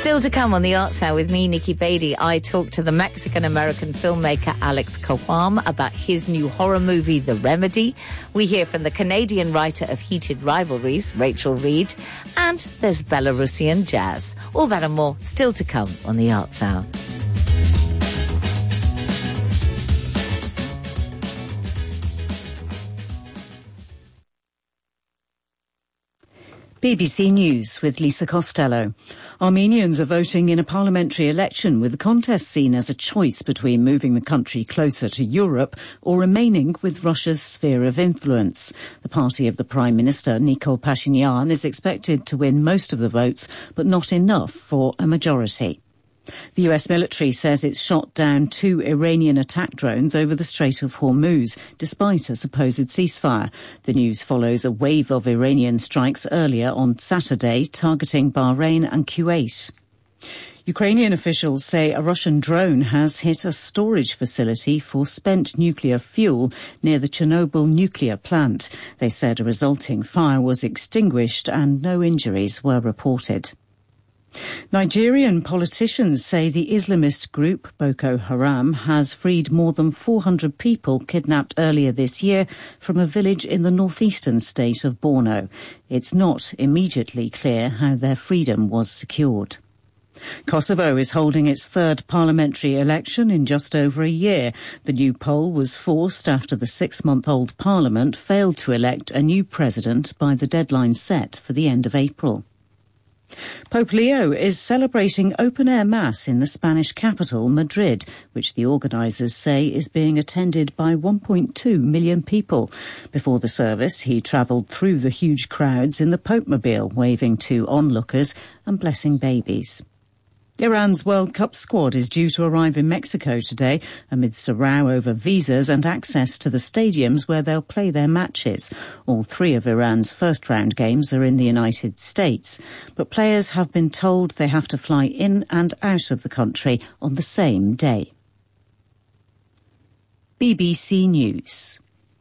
Still to come on the Arts Hour with me, Nikki Beatty. I talked to the Mexican-American filmmaker Alex Cuarón about his new horror movie, The Remedy. We hear from the Canadian writer of Heated Rivalries, Rachel Reed. And there's Belarusian jazz. All that and more still to come on the Arts Hour. BBC News with Lisa Costello. Armenians are voting in a parliamentary election with the contest seen as a choice between moving the country closer to Europe or remaining with Russia's sphere of influence. The party of the Prime Minister, Nikol Pashinyan, is expected to win most of the votes, but not enough for a majority. The US military says it's shot down 2 Iranian attack drones over the Strait of Hormuz, despite a supposed ceasefire. The news follows a wave of Iranian strikes earlier on Saturday, targeting Bahrain and Kuwait. Ukrainian officials say a Russian drone has hit a storage facility for spent nuclear fuel near the Chernobyl nuclear plant. They said a resulting fire was extinguished and no injuries were reported. Nigerian politicians say the Islamist group Boko Haram has freed more than 400 people kidnapped earlier this year from a village in the northeastern state of Borno. It's not immediately clear how their freedom was secured. Kosovo is holding its third parliamentary election in just over a year. The new poll was forced after the 6-month-old parliament failed to elect a new president by the deadline set for the end of April. Pope Leo is celebrating open-air mass in the Spanish capital, Madrid, which the organisers say is being attended by 1.2 million people. Before the service, he travelled through the huge crowds in the Pope-mobile, waving to onlookers and blessing babies. Iran's World Cup squad is due to arrive in Mexico today amidst a row over visas and access to the stadiums where they'll play their matches. All 3 of Iran's first-round games are in the United States, but players have been told they have to fly in and out of the country on the same day. BBC News.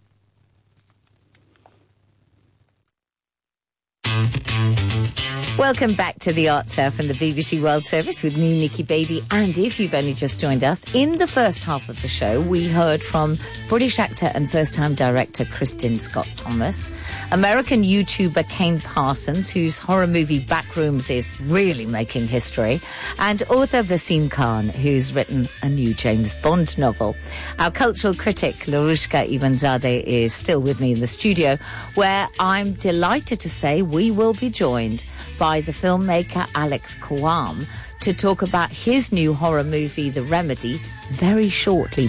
Welcome back to the Arts Hour from the BBC World Service with me, Nikki Beatty. And if you've only just joined us, in the first half of the show, we heard from British actor and first-time director Kristin Scott Thomas, American YouTuber Kane Parsons, whose horror movie Backrooms is really making history, and author Vaseem Khan, who's written a new James Bond novel. Our cultural critic, Larushka Ivanzadeh, is still with me in the studio, where I'm delighted to say we will be joined by the filmmaker Alex Cuarón to talk about his new horror movie, The Remedy, very shortly.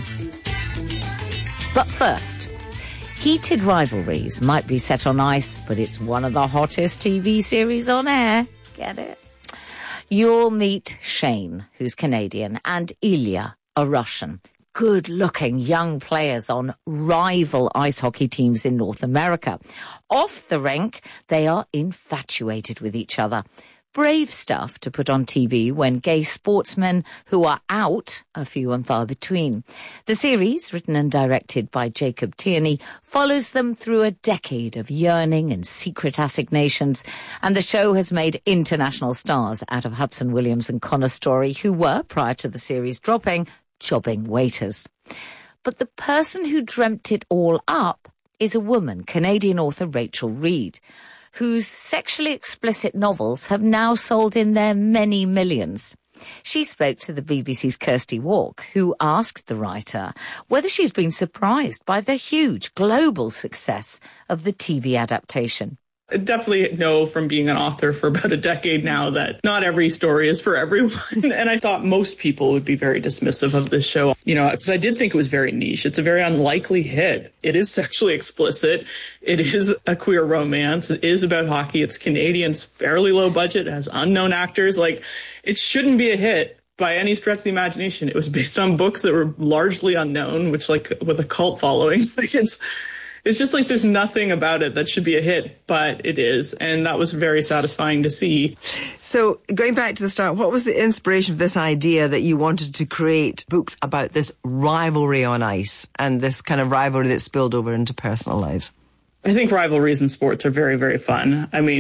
But first, Heated Rivalries might be set on ice, but it's one of the hottest TV series on air. Get it? You'll meet Shane, who's Canadian, and Ilya, a Russian. Good-looking young players on rival ice hockey teams in North America. Off the rink, they are infatuated with each other. Brave stuff to put on TV when gay sportsmen who are out are few and far between. The series, written and directed by Jacob Tierney, follows them through a decade of yearning and secret assignations, and the show has made international stars out of Hudson Williams and Connor Story, who were, prior to the series dropping, jobbing waiters. But the person who dreamt it all up is a woman, Canadian author Rachel Reed, whose sexually explicit novels have now sold in their many millions. She spoke to the BBC's Kirsty Walk, who asked the writer whether she's been surprised by the huge global success of the TV adaptation. I definitely know from being an author for about a decade now that not every story is for everyone. And I thought most people would be very dismissive of this show, because I did think it was very niche. It's a very unlikely hit. It is sexually explicit. It is a queer romance. It is about hockey. It's Canadian. It's fairly low budget. It has unknown actors. It shouldn't be a hit by any stretch of the imagination. It was based on books that were largely unknown, which with a cult following, it's just there's nothing about it that should be a hit, but it is. And that was very satisfying to see. So going back to the start, what was the inspiration for this idea that you wanted to create books about this rivalry on ice and this kind of rivalry that spilled over into personal lives? I think rivalries in sports are very, very fun. I mean,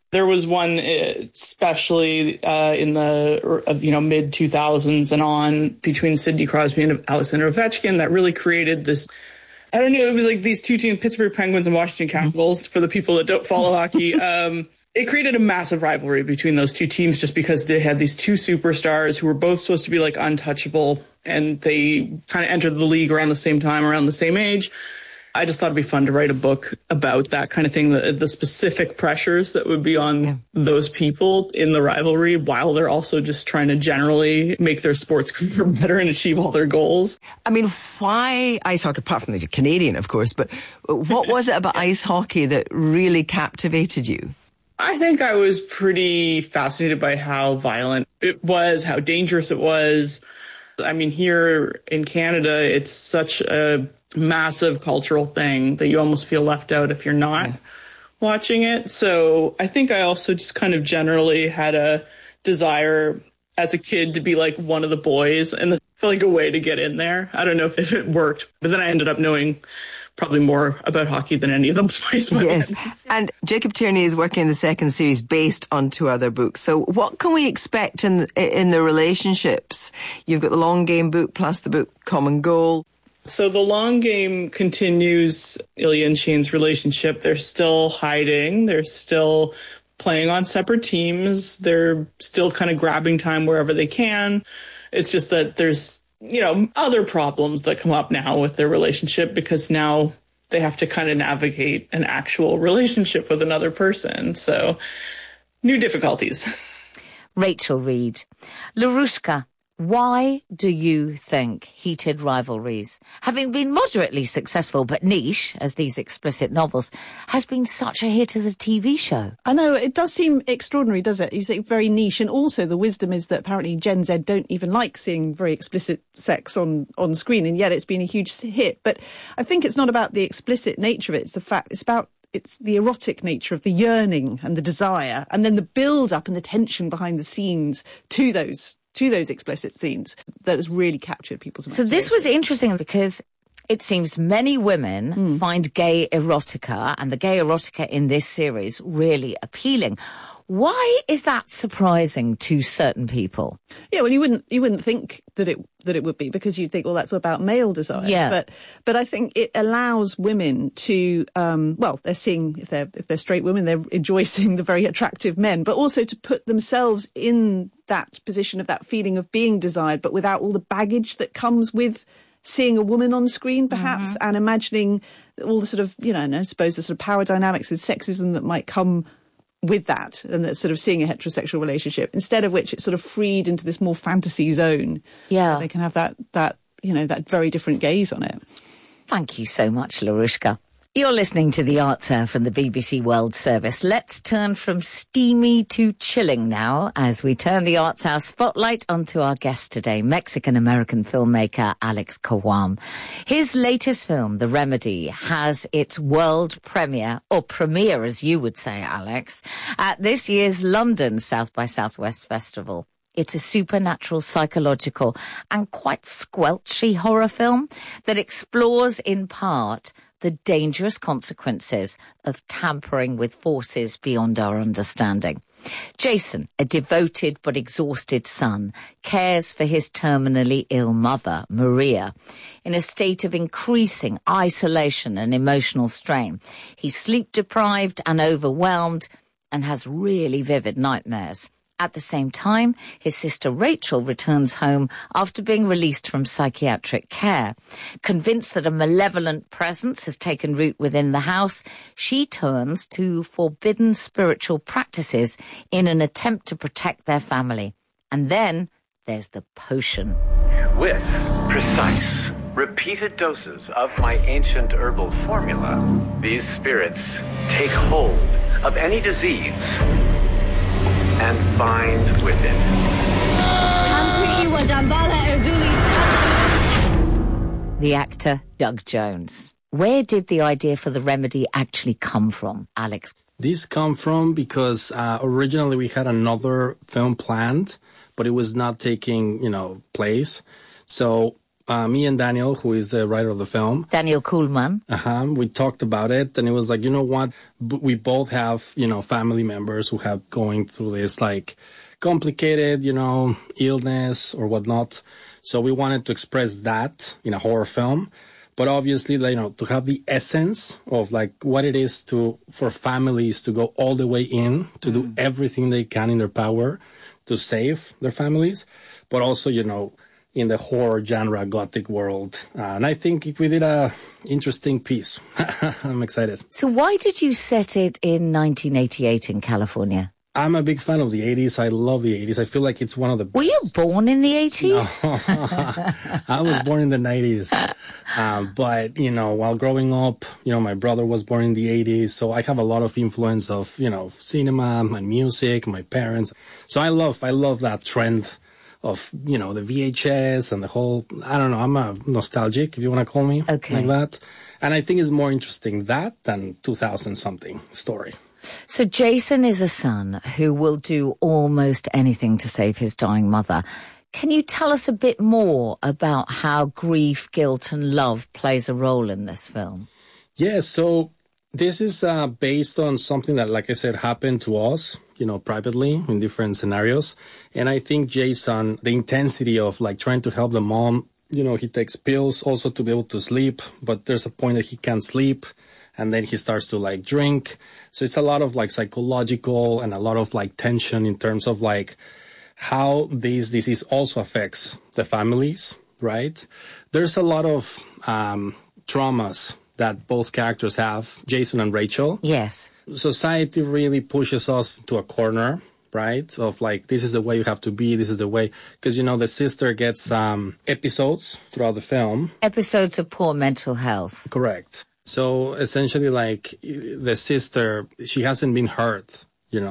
There was one, especially in the mid 2000s and on, between Sidney Crosby and Alexander Ovechkin, that really created this. I don't know. It was like these two teams, Pittsburgh Penguins and Washington Capitals, for the people that don't follow hockey. It created a massive rivalry between those two teams just because they had these two superstars who were both supposed to be like untouchable, and they kind of entered the league around the same time, around the same age. I just thought it'd be fun to write a book about that kind of thing, the specific pressures that would be on those people in the rivalry while they're also just trying to generally make their sports career better and achieve all their goals. I mean, why ice hockey, apart from that you're Canadian, of course, but what was it about ice hockey that really captivated you? I think I was pretty fascinated by how violent it was, how dangerous it was. I mean, here in Canada, it's such a massive cultural thing that you almost feel left out if you're not watching it. So I think I also just kind of generally had a desire as a kid to be like one of the boys and I feel like a way to get in there. I don't know if it worked, but then I ended up knowing probably more about hockey than any of the boys. Yes. And Jacob Tierney is working in the second series based on two other books. So what can we expect in the relationships? You've got the Long Game book plus the book Common Goal. So the Long Game continues Ilya and Shane's relationship. They're still hiding. They're still playing on separate teams. They're still kind of grabbing time wherever they can. It's just that there's, other problems that come up now with their relationship because now they have to kind of navigate an actual relationship with another person. So new difficulties. Rachel Reed. Larushka, why do you think heated rivalries, having been moderately successful but niche, as these explicit novels, has been such a hit as a TV show? I know, it does seem extraordinary, does it? You say very niche, and also the wisdom is that apparently Gen Z don't even like seeing very explicit sex on screen, and yet it's been a huge hit. But I think it's not about the explicit nature of it, it's the erotic nature of the yearning and the desire, and then the build-up and the tension behind the scenes to those explicit scenes that has really captured people's imagination. So this was interesting because it seems many women find gay erotica and the gay erotica in this series really appealing. Why is that surprising to certain people? Yeah, well, you wouldn't think that it would be, because you'd think, well, that's about male desire. Yeah. But I think it allows women to, they're seeing, if they're straight women, they enjoy seeing the very attractive men, but also to put themselves in that position of that feeling of being desired, but without all the baggage that comes with seeing a woman on screen, perhaps, and imagining all the sort of, I suppose the sort of power dynamics and sexism that might come with that, and that sort of seeing a heterosexual relationship, instead of which it's sort of freed into this more fantasy zone. Yeah. They can have that very different gaze on it. Thank you so much, Larushka. You're listening to The Answer from the BBC World Service. Let's turn from steamy to chilling now as we turn the Arts Hour spotlight onto our guest today, Mexican-American filmmaker Alex Kawam. His latest film, The Remedy, has its world premiere, or premiere as you would say, Alex, at this year's London South by Southwest Festival. It's a supernatural, psychological and quite squelchy horror film that explores in part the dangerous consequences of tampering with forces beyond our understanding. Jason, a devoted but exhausted son, cares for his terminally ill mother, Maria, in a state of increasing isolation and emotional strain. He's sleep-deprived and overwhelmed and has really vivid nightmares. At the same time, his sister Rachel returns home after being released from psychiatric care. Convinced that a malevolent presence has taken root within the house, she turns to forbidden spiritual practices in an attempt to protect their family. And then there's the potion. With precise, repeated doses of my ancient herbal formula, these spirits take hold of any disease and find within. The actor Doug Jones. Where did the idea for The Remedy actually come from, Alex? This come from because originally we had another film planned, but it was not taking, place. So me and Daniel, who is the writer of the film, Daniel Kuhlman. we talked about it, and it was like, you know what? We both have, family members who have going through this like complicated, illness or whatnot. So we wanted to express that in a horror film. But obviously, to have the essence of like what it is for families to go all the way in, to do everything they can in their power to save their families, but also, in the horror genre, gothic world. And I think we did a interesting piece. I'm excited. So why did you set it in 1988 in California? I'm a big fan of the 80s. I love the 80s. I feel like it's one of the best. Were you born in the 80s? No. I was born in the 90s. But, while growing up, my brother was born in the 80s. So I have a lot of influence of, cinema and music, my parents. So I love that trend of, the VHS and the whole, I don't know, I'm a nostalgic, if you want to call me like that. And I think it's more interesting that than 2000 something story. So Jason is a son who will do almost anything to save his dying mother. Can you tell us a bit more about how grief, guilt and love plays a role in this film? Yeah, so this is based on something that, like I said, happened to us, privately in different scenarios. And I think Jason, the intensity of like trying to help the mom, he takes pills also to be able to sleep, but there's a point that he can't sleep. And then he starts to like drink. So it's a lot of like psychological and a lot of like tension in terms of like how this disease also affects the families, right? There's a lot of traumas that both characters have, Jason and Rachel. Yes. Society really pushes us to a corner, right? Of like, this is the way you have to be. This is the way. Because, the sister gets episodes throughout the film. Episodes of poor mental health. Correct. So essentially, like, the sister, she hasn't been hurt,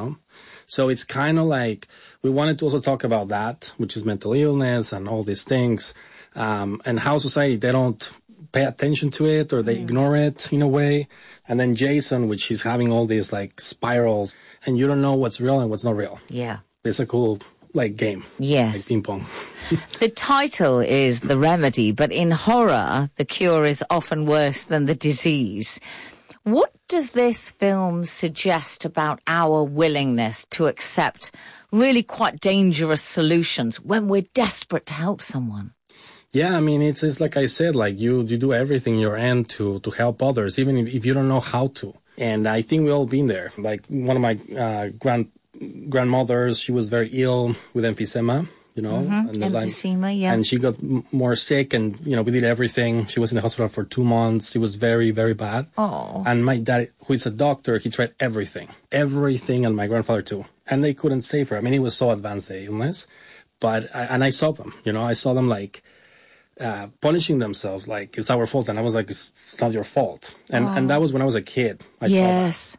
So it's kind of like, we wanted to also talk about that, which is mental illness and all these things, and how society, they don't pay attention to it or they ignore it in a way. And then Jason, which is having all these, like, spirals, and you don't know what's real and what's not real. Yeah. It's a cool, like, game. Yes. Like ping pong. The title is The Remedy, but in horror, the cure is often worse than the disease. What does this film suggest about our willingness to accept really quite dangerous solutions when we're desperate to help someone? Yeah, I mean, it's like I said, like you do everything in your end to help others, even if you don't know how to. And I think we all been there. Like one of my grandmothers, she was very ill with emphysema. And emphysema, yeah. And she got more sick and, we did everything. She was in the hospital for 2 months. It was very, very bad. Oh. And my dad, who is a doctor, he tried everything, and my grandfather too. And they couldn't save her. I mean, it was so advanced, the illness. But, I saw them, I saw them like, punishing themselves, like, it's our fault. And I was like, it's not your fault. And that was when I was a kid. I saw that.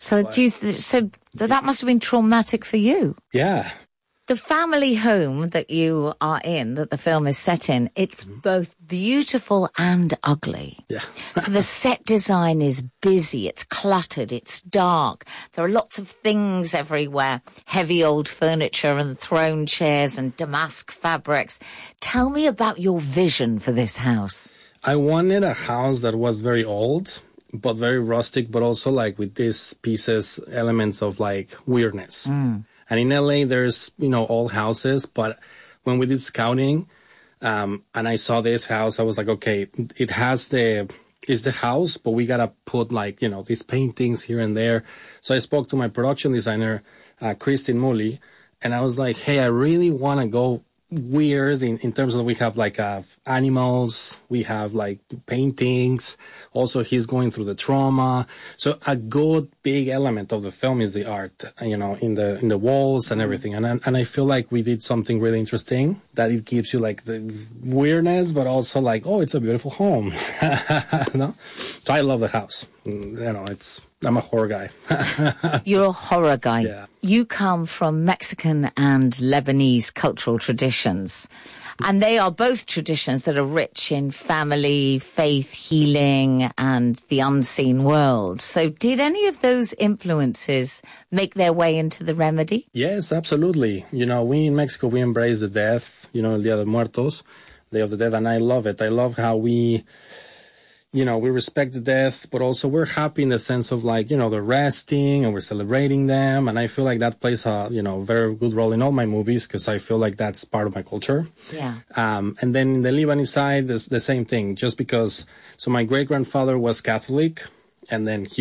So that must have been traumatic for you. Yeah. The family home that you are in, that the film is set in, it's both beautiful and ugly. Yeah. So the set design is busy, it's cluttered, it's dark. There are lots of things everywhere, heavy old furniture and throne chairs and damask fabrics. Tell me about your vision for this house. I wanted a house that was very old, but very rustic, but also like with these elements of like weirdness. And in LA, there's, old houses, but when we did scouting, and I saw this house, I was like, okay, it's the house, but we gotta put like, these paintings here and there. So I spoke to my production designer, Christine Mully, and I was like, hey, I really want to go weird in terms of we have like animals, we have like paintings. Also, he's going through the trauma. So a good big element of the film is the art, in the walls and everything. And I feel like we did something really interesting that it gives you like the weirdness, but also like, oh, it's a beautiful home. No? So I love the house. I'm a horror guy. You're a horror guy. Yeah. You come from Mexican and Lebanese cultural traditions. And they are both traditions that are rich in family, faith, healing, and the unseen world. So did any of those influences make their way into The Remedy? Yes, absolutely. We in Mexico, we embrace the death, El Día de Muertos, Day of the Dead, and I love it. I love how we respect the death, but also we're happy in the sense of like, they're resting and we're celebrating them. And I feel like that plays a, very good role in all my movies because I feel like that's part of my culture. Yeah. And then the Lebanese side is the same thing, just because, so my great grandfather was Catholic and then he